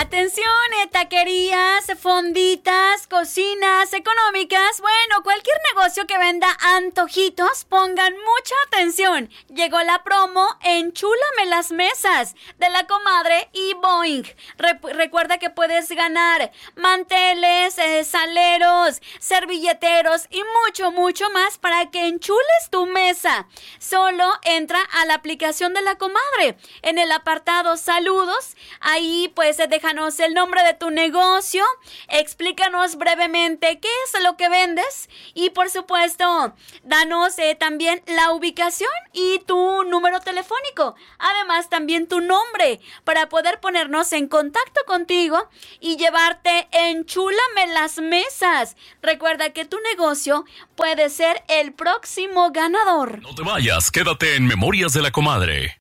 Atención, taquerías, fonditas, cocinas económicas, bueno, cualquier negocio que venda antojitos, pongan mucha atención. Llegó la promo Enchúlame las mesas de la comadre y Boeing. Recuerda que puedes ganar manteles, saleros, servilleteros y mucho más para que enchules tu mesa. Solo entra a la aplicación de la comadre. En el apartado saludos, ahí pues déjanos el nombre de tu negocio, explícanos brevemente qué es lo que vendes y por supuesto, danos también la ubicación y tu número telefónico. Además, también tu nombre para poder ponernos en contacto contigo y llevarte Enchúlame las mesas. Recuerda que tu negocio puede ser el próximo ganador. No te vayas, quédate en Memorias de la Comadre.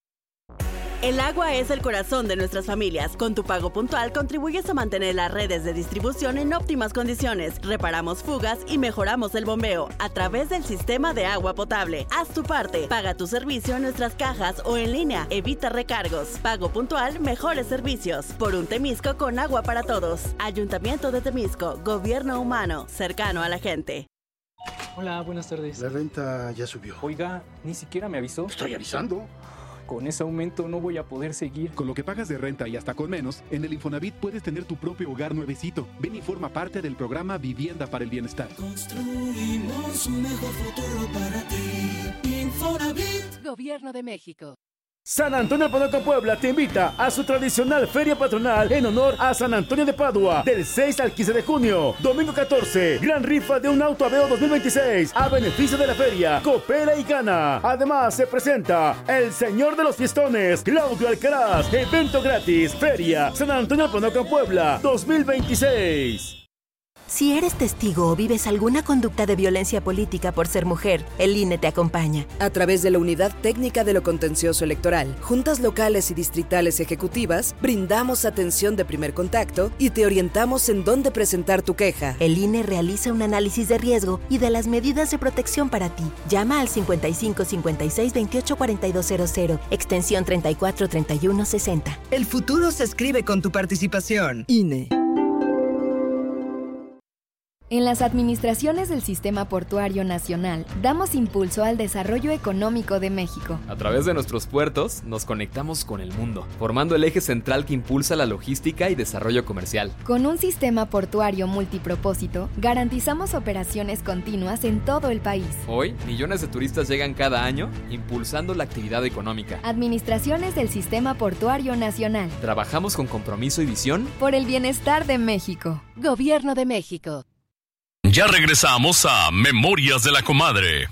El agua es el corazón de nuestras familias. Con tu pago puntual contribuyes a mantener las redes de distribución en óptimas condiciones. Reparamos fugas y mejoramos el bombeo a través del sistema de agua potable. Haz tu parte. Paga tu servicio en nuestras cajas o en línea. Evita recargos. Pago puntual, mejores servicios. Por un Temisco con agua para todos. Ayuntamiento de Temisco. Gobierno humano. Cercano a la gente. Hola, buenas tardes. La renta ya subió. Oiga, ni siquiera me avisó. Estoy avisando. Con ese aumento no voy a poder seguir. Con lo que pagas de renta y hasta con menos, en el Infonavit puedes tener tu propio hogar nuevecito. Ven y forma parte del programa Vivienda para el Bienestar. Construimos un mejor futuro para ti. Infonavit. Gobierno de México. San Antonio del Panoca Puebla te invita a su tradicional feria patronal en honor a San Antonio de Padua del 6 al 15 de junio. Domingo 14, gran rifa de un auto Aveo 2026 a beneficio de la feria. Coopera y gana. Además se presenta el señor de los fiestones, Claudio Alcaraz. Evento gratis, Feria San Antonio del Panoca Puebla 2026. Si eres testigo o vives alguna conducta de violencia política por ser mujer, el INE te acompaña. A través de la Unidad Técnica de lo Contencioso Electoral, juntas locales y distritales ejecutivas, brindamos atención de primer contacto y te orientamos en dónde presentar tu queja. El INE realiza un análisis de riesgo y de las medidas de protección para ti. Llama al 55 56 28 4200, extensión 34 31 60. El futuro se escribe con tu participación. INE. En las administraciones del Sistema Portuario Nacional, damos impulso al desarrollo económico de México. A través de nuestros puertos, nos conectamos con el mundo, formando el eje central que impulsa la logística y desarrollo comercial. Con un sistema portuario multipropósito, garantizamos operaciones continuas en todo el país. Hoy, millones de turistas llegan cada año, impulsando la actividad económica. Administraciones del Sistema Portuario Nacional. Trabajamos con compromiso y visión por el bienestar de México. Gobierno de México. Ya regresamos a Memorias de la Comadre.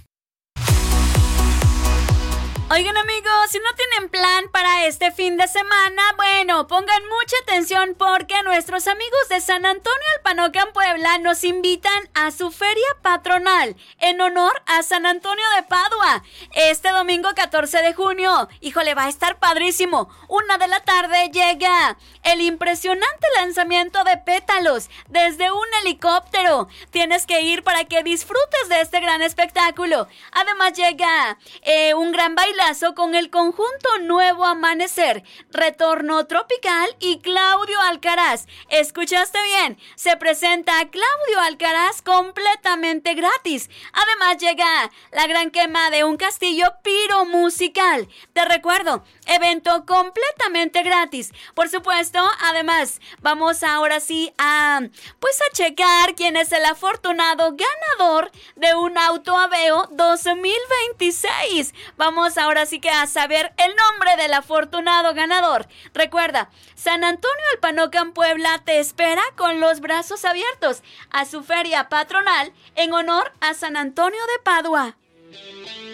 Oigan amigos, si no tienen plan para este fin de semana, bueno, pongan mucha atención porque nuestros amigos de San Antonio del Panocan Puebla nos invitan a su feria patronal en honor a San Antonio de Padua. Este domingo 14 de junio, híjole, va a estar padrísimo. 1 de la tarde llega el impresionante lanzamiento de pétalos desde un helicóptero. Tienes que ir para que disfrutes de este gran espectáculo. Además llega un gran bailazo con el conjunto Nuevo Amanecer, Retorno Tropical y Claudio Alcaraz. ¿Escuchaste bien? Se presenta Claudio Alcaraz completamente gratis. Además llega la gran quema de un castillo piromusical. Te recuerdo, evento completamente gratis. Por supuesto, además, vamos ahora sí a checar quién es el afortunado ganador de un auto Aveo 2026. Vamos ahora sí que a saber el nombre del afortunado ganador. Recuerda, San Antonio del Panocan Puebla te espera con los brazos abiertos a su feria patronal en honor a San Antonio de Padua.